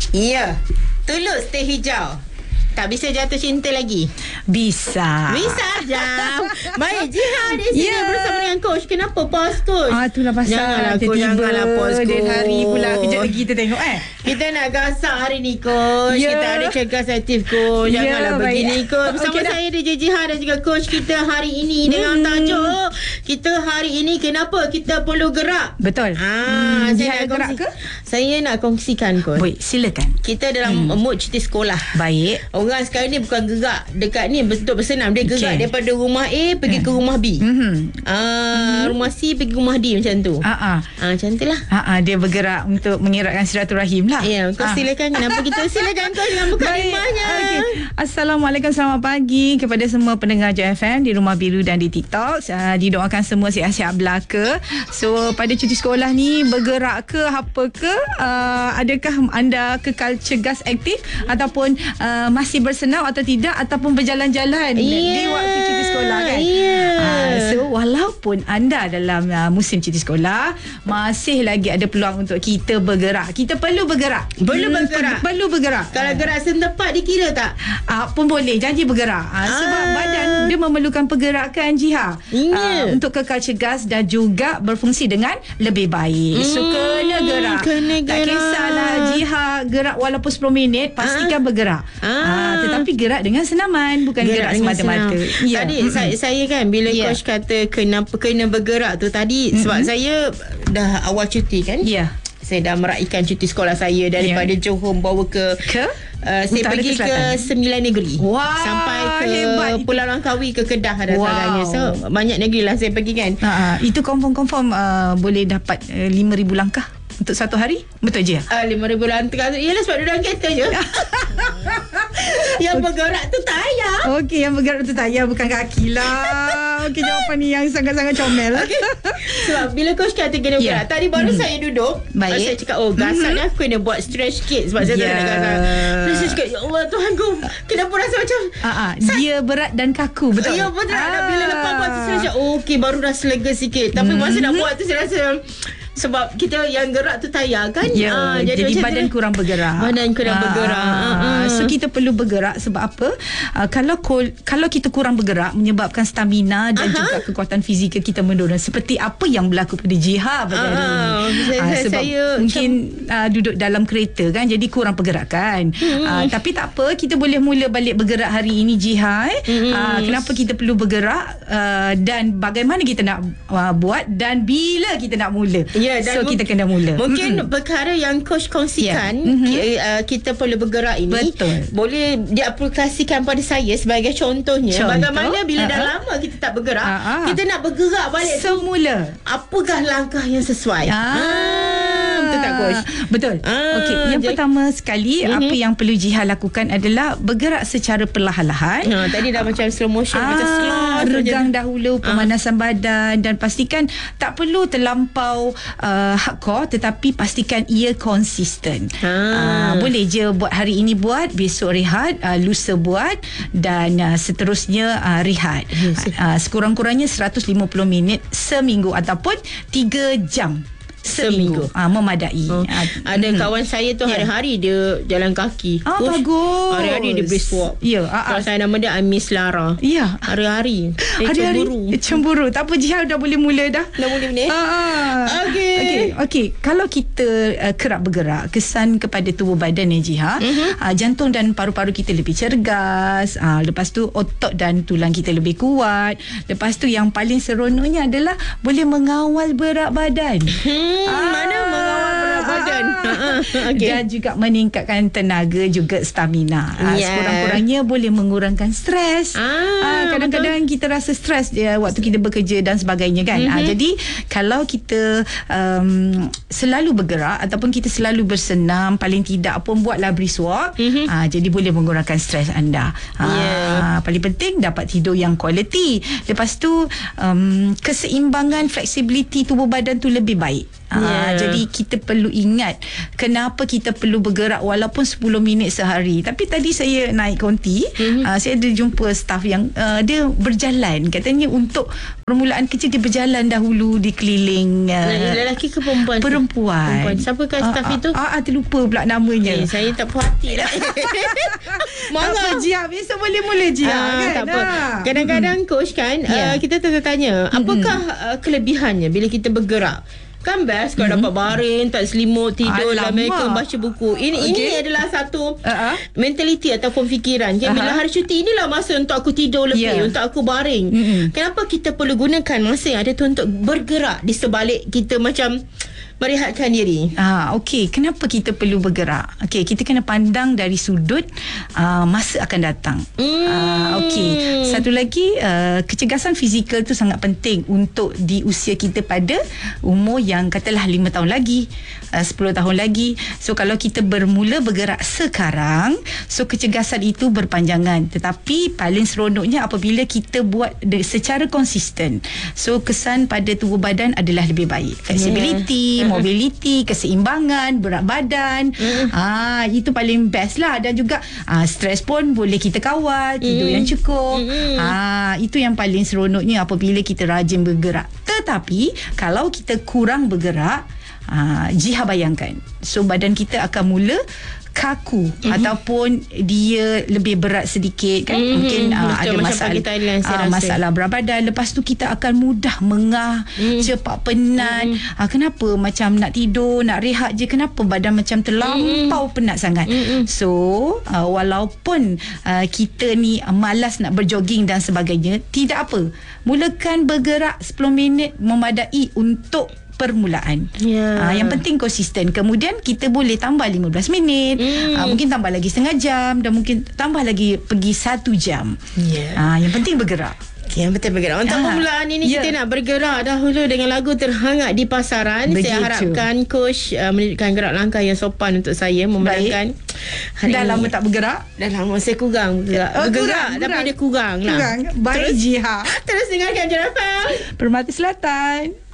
Ya, tulus teh hijau. Tak bisa jatuh cinta lagi? Bisa. Bisa jam. Baik, Jiha di sini bersama dengan coach. Kenapa pause coach? Itulah pasal. Janganlah coach, janganlah pause coach. Dan hari pula kejap lagi kita tengok Kita nak gasak hari ni coach. Kita ada cegas aktif coach. Janganlah begini coach. Bersama saya DJ Jiha dan juga coach kita hari ini dengan tajuk kita hari ini kenapa kita perlu gerak. Betul. Saya nak gerak ke? Saya nak kongsikan coach. Baik, silakan. Kita dalam mood cuti sekolah. Baik. Orang sekarang ni bukan gerak dekat ni untuk bersenam. Dia gerak daripada rumah A pergi ke rumah B. Rumah C pergi rumah D macam tu. Macam tu lah. Dia bergerak untuk mengeratkan silaturahim lah. Ya, kau silakan. Kenapa kita silakan kau dengan mukadimahnya. Assalamualaikum, selamat pagi kepada semua pendengar JFM di Rumah Biru dan di TikTok. Didoakan semua sihat-sihat belaka. So pada cuti sekolah ni bergerak ke apa ke? Adakah anda kekal cegas aktif ataupun masih bersenam atau tidak, ataupun berjalan-jalan di waktu cuti sekolah kan? So walaupun anda dalam musim cuti sekolah, masih lagi ada peluang untuk kita bergerak. Kita perlu bergerak. Perlu bergerak. Kalau gerak setempat dikira tak? Pun boleh, janji bergerak. Sebab badan dia memerlukan pergerakan, Jiha. Untuk kekal cegas dan juga berfungsi dengan lebih baik. So kena gerak. Tak kisahlah Jiha gerak walaupun 10 minit, pastikan bergerak. Tetapi gerak dengan senaman, bukan gerak semata-mata. Tadi saya kan bila coach kata kenapa kena bergerak tu tadi, sebab saya dah awal cuti kan. Saya dah meraihkan cuti sekolah saya daripada Johor bawa ke saya pergi ke 9 negeri. Sampai ke Pulau Langkawi, ke Kedah dan sebagainya. So banyak negeri lah saya pergi kan. Itu confirm boleh dapat 5,000 langkah untuk satu hari. Betul je? 5,000 langkah. Yalah sebab dia dalam kereta je. Yang bergerak tu tayar. Okey, yang bergerak tu tayar, bukan kaki lah. Okey, jawapan ni yang sangat-sangat comel. Sebab bila coach kata kena bergerak, tadi baru saya duduk. Saya cakap, gasak ni aku kena buat stretch sikit sebab saya tak nak gasak. Terus saya cakap, ya Allah Tuhan ku, kenapa rasa macam dia berat dan kaku. Betul? Ya, betul. Bila lepas buat tu saya cakap, okey, baru dah lega sikit. Tapi masa nak buat tu saya rasa sebab kita yang gerak tu tayar kan. Jadi badan kurang bergerak. So kita perlu bergerak. Sebab apa? Kalau kita kurang bergerak, menyebabkan stamina dan juga kekuatan fizikal kita menurun. Seperti apa yang berlaku pada Jiha pada hari ini. Sebab saya mungkin duduk dalam kereta kan, jadi kurang pergerakan. Tapi tak apa, kita boleh mula balik bergerak hari ini, Jiha. Kenapa kita perlu bergerak, dan bagaimana kita nak buat, dan bila kita nak mula. So kita kena mula. Mungkin perkara yang coach kongsikan, kita perlu bergerak ini, boleh diaplikasikan pada saya sebagai contohnya. Bagaimana bila dah lama kita tak bergerak, kita nak bergerak balik semula. Apakah langkah yang sesuai? Betul tak coach? Betul. Okey, yang pertama sekali apa yang perlu Jiha lakukan adalah bergerak secara perlahan-lahan. Tadi dah macam slow motion, macam slow, regang dahulu, pemanasan badan, dan pastikan tak perlu terlampau hardcore, tetapi pastikan ia konsisten. Boleh je buat hari ini, buat besok rehat, lusa buat, dan seterusnya rehat. Sekurang-kurangnya 150 minit seminggu ataupun 3 jam seminggu. Memadai. Ada kawan saya tu hari-hari dia jalan kaki. Bagus. Hari-hari dia brisk walk. Kalau saya nama dia Miss Lara. Hari-hari. Cemburu. Tak apa, Jiha dah boleh mula dah. Dah boleh ni. Okey. Kalau kita kerap bergerak, kesan kepada tubuh badan ni, Jiha, jantung dan paru-paru kita lebih cergas. Lepas tu otot dan tulang kita lebih kuat. Lepas tu yang paling seronoknya adalah boleh mengawal berat badan. Mana mengawal berat badan. Dan juga meningkatkan tenaga, juga stamina. Sekurang-kurangnya boleh mengurangkan stres. Kadang-kadang kita rasa stres waktu kita bekerja dan sebagainya kan. Jadi kalau kita selalu bergerak ataupun kita selalu bersenam, paling tidak pun buatlah brisk walk, jadi boleh mengurangkan stres anda. Paling penting dapat tidur yang quality. Lepas tu keseimbangan, flexibility tubuh badan tu lebih baik. Jadi kita perlu ingat kenapa kita perlu bergerak walaupun 10 minit sehari. Tapi tadi saya naik konti, saya ada jumpa staff yang dia berjalan. Katanya untuk permulaan kerja dia berjalan dahulu di keliling. Lelaki ke perempuan? Perempuan. Siapakah staff itu? Terlupa pula namanya. Saya tak puas hati lah. Marah Jia, besok boleh mula Jia kan? Tak apa. Kadang-kadang coach kan, kita tertanya apakah kelebihannya bila kita bergerak? Kan best kalau dapat baring, tak selimut, tidur dalam Amerika, baca buku. Ini adalah satu mentaliti ataupun fikiran. Bila hari cuti, inilah masa untuk aku tidur lebih, untuk aku baring. Kenapa kita perlu gunakan masa yang ada tu untuk bergerak di sebalik kita macam merehatkan diri? Okey, kenapa kita perlu bergerak? Okey, kita kena pandang dari sudut masa akan datang. Okey, satu lagi, kecergasan fizikal tu sangat penting untuk di usia kita pada umur yang katalah 5 tahun lagi, 10 tahun lagi. So kalau kita bermula bergerak sekarang, so kecergasan itu berpanjangan. Tetapi paling seronoknya apabila kita buat secara konsisten. So kesan pada tubuh badan adalah lebih baik. Flexibility, mobility, keseimbangan, berat badan. Itu paling best lah. Dan juga stres pun boleh kita kawal, tidur yang cukup. Itu yang paling seronoknya apabila kita rajin bergerak. Tetapi kalau kita kurang bergerak, Jiha bayangkan, so badan kita akan mula kaku ataupun dia lebih berat sedikit kan. Mungkin ada masalah berat badan. Lepas tu kita akan mudah mengah, cepat penat. Kenapa macam nak tidur, nak rehat je, kenapa badan macam terlampau penat sangat. So walaupun kita ni malas nak berjoging dan sebagainya, tidak apa, mulakan bergerak 10 minit memadai untuk permulaan. Yang penting konsisten. Kemudian kita boleh tambah 15 minit, mungkin tambah lagi setengah jam, dan mungkin tambah lagi pergi 1 jam. Yang penting bergerak. Yang betul bergerak. Untuk permulaan ini kita nak bergerak dahulu dengan lagu terhangat di pasaran. Begitu. Saya harapkan coach menunjukkan gerak langkah yang sopan untuk saya membenarkan. Dah lama tak bergerak? Dah lama saya kurang bergerak. Bergerak tapi dia kurang lah. Baik Jiha. Terus dengarkan Jerapan Permata Selatan.